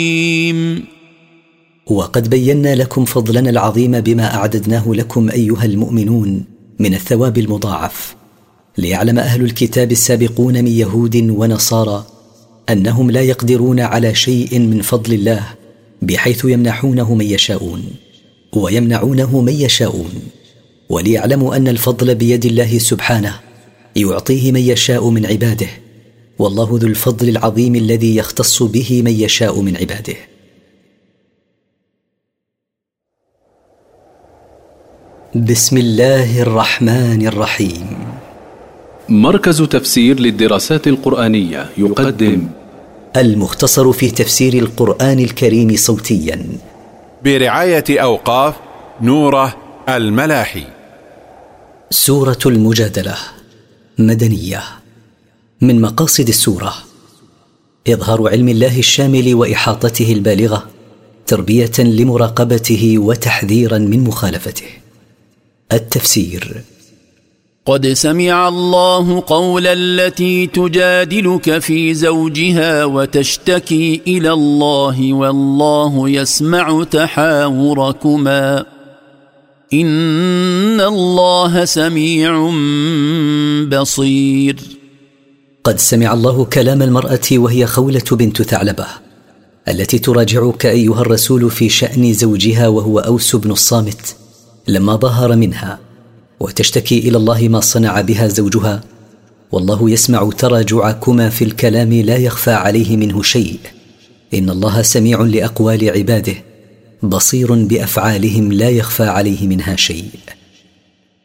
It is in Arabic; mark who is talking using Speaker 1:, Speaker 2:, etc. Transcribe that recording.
Speaker 1: وقد بينا لكم فضلنا العظيم بما أعددناه لكم أيها المؤمنون من الثواب المضاعف، ليعلم أهل الكتاب السابقون من يهود ونصارى أنهم لا يقدرون على شيء من فضل الله، بحيث يمنحونه من يشاءون ويمنعونه من يشاءون، وليعلموا أن الفضل بيد الله سبحانه يعطيه من يشاء من عباده، والله ذو الفضل العظيم الذي يختص به من يشاء من عباده. بسم الله الرحمن الرحيم.
Speaker 2: مركز تفسير للدراسات القرآنية يقدم
Speaker 1: المختصر في تفسير القرآن الكريم صوتيا
Speaker 3: برعاية أوقاف نوره الملاحي.
Speaker 1: سورة المجادلة مدنية. من مقاصد السورة إظهار علم الله الشامل وإحاطته البالغة، تربية لمراقبته وتحذيرا من مخالفته. التفسير:
Speaker 4: قد سمع الله قول التي تجادلك في زوجها وتشتكي إلى الله والله يسمع تحاوركما إن الله سميع بصير.
Speaker 1: قد سمع الله كلام المرأة وهي خولة بنت ثعلبة التي تراجعك أيها الرسول في شأن زوجها وهو أوس بن الصامت لما ظهر منها، وتشتكي إلى الله ما صنع بها زوجها، والله يسمع تراجعكما في الكلام لا يخفى عليه منه شيء، إن الله سميع لأقوال عباده بصير بأفعالهم لا يخفى عليه منها شيء.